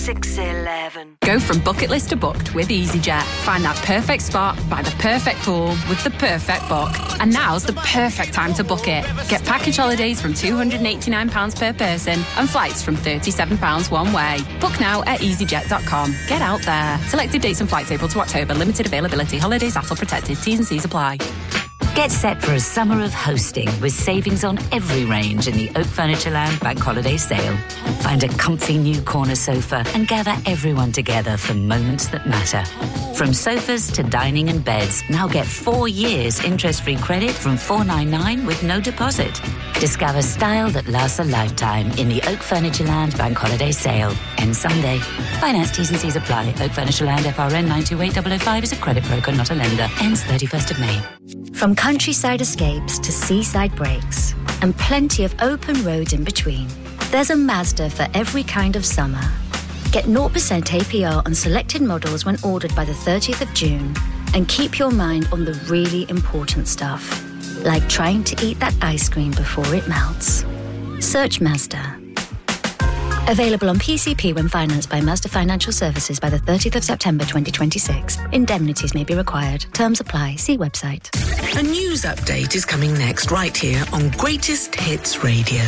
611. Go from bucket list to booked with EasyJet. Find that perfect spot by the perfect pool with the perfect book. And now's the perfect time to book it. Get package holidays from £289 per person and flights from £37 one way. Book now at easyjet.com. Get out there. Selected dates and flights April to October. Limited availability. Holidays ATOL protected. T's and C's apply. Get set for a summer of hosting with savings on every range in the Oak Furnitureland Bank Holiday Sale. Find a comfy new corner sofa and gather everyone together for moments that matter. From sofas to dining and beds, now get 4 years interest-free credit from $499 with no deposit. Discover style that lasts a lifetime in the Oak Furnitureland Bank Holiday Sale. Ends Sunday. Finance T's and C's apply. Oak Furnitureland FRN 928005 is a credit broker, not a lender. Ends 31st of May. From countryside escapes to seaside breaks, and plenty of open roads in between, there's a Mazda for every kind of summer. Get 0% APR on selected models when ordered by the 30th of June, and keep your mind on the really important stuff, like trying to eat that ice cream before it melts. Search Mazda. Available on PCP when financed by Mazda Financial Services by the 30th of September 2026. Indemnities may be required. Terms apply. See website. A news update is coming next, right here on Greatest Hits Radio.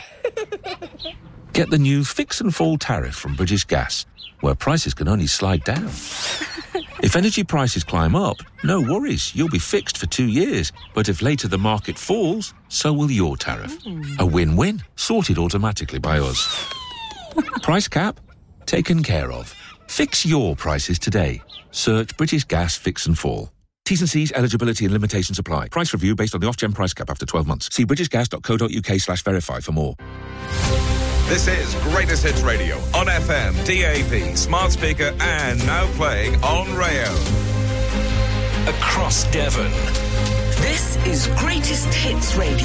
Get the new Fix and Fall tariff from British Gas, where prices can only slide down. If energy prices climb up, no worries, you'll be fixed for 2 years. But if later the market falls, so will your tariff. A win-win, sorted automatically by us. Price cap? Taken care of. Fix your prices today. Search British Gas Fix and Fall. T's and C's, eligibility and limitations apply. Price review based on the off-gen price cap after 12 months. See britishgas.co.uk/verify for more. This is Greatest Hits Radio on FM, DAB, smart speaker, and now playing on Rayo. Across Devon. This is Greatest Hits Radio.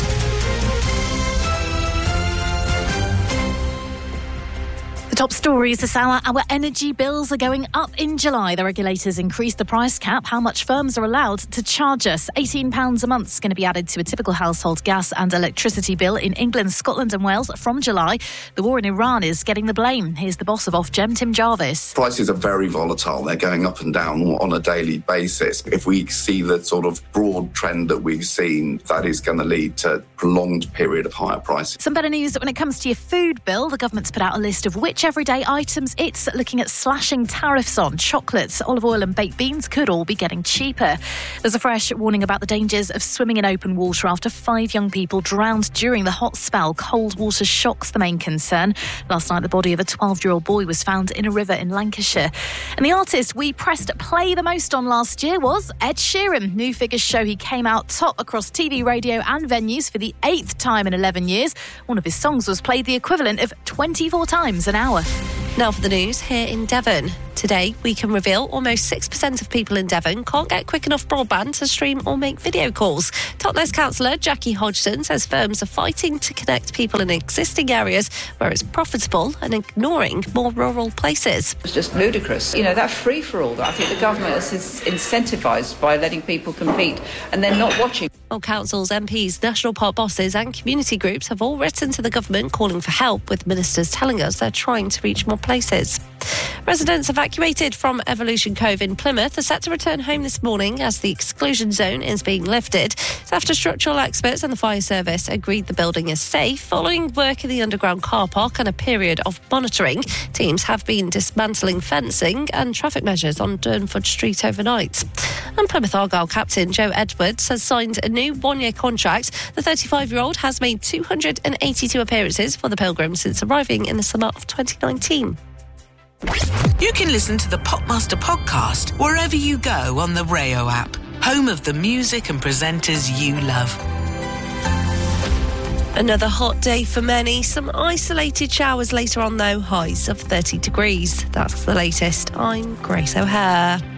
The top stories this hour, our energy bills are going up in July. The regulators increased the price cap, how much firms are allowed to charge us. £18 a month is going to be added to a typical household gas and electricity bill in England, Scotland and Wales from July. The war in Iran is getting the blame. Here's the boss of Ofgem, Tim Jarvis. Prices are very volatile. They're going up and down on a daily basis. If we see the sort of broad trend that we've seen, that is going to lead to a prolonged period of higher prices. Some better news that when it comes to your food bill, the government's put out a list of which everyday items it's looking at slashing tariffs on. Chocolates, olive oil and baked beans could all be getting cheaper. There's a fresh warning about the dangers of swimming in open water after 5 young people drowned during the hot spell. Cold water shock's the main concern. Last night, the body of a 12-year-old boy was found in a river in Lancashire. And the artist we pressed play the most on last year was Ed Sheeran. New figures show he came out top across TV, radio and venues for the 8th time in 11 years. One of his songs was played the equivalent of 24 times an hour. Now for the news here in Devon. Today, we can reveal almost 6% of people in Devon can't get quick enough broadband to stream or make video calls. Totnes councillor Jackie Hodgson says firms are fighting to connect people in existing areas where it's profitable and ignoring more rural places. It's just ludicrous. You know, that free-for-all that I think the government is incentivised by letting people compete and then not watching. Well, councils, MPs, national park bosses and community groups have all written to the government calling for help, with ministers telling us they're trying to reach more places. Residents evacuated from Evolution Cove in Plymouth are set to return home this morning as the exclusion zone is being lifted. It's after structural experts and the fire service agreed the building is safe. Following work in the underground car park and a period of monitoring, teams have been dismantling fencing and traffic measures on Durnford Street overnight. And Plymouth Argyle captain Joe Edwards has signed a new 1-year contract. The 35-year-old has made 282 appearances for the Pilgrims since arriving in the summer of 2019. You can listen to the Popmaster podcast wherever you go on the Rayo app, home of the music and presenters you love. Another hot day for many. Some isolated showers later on though, highs of 30 degrees. That's the latest. I'm Grace O'Hare.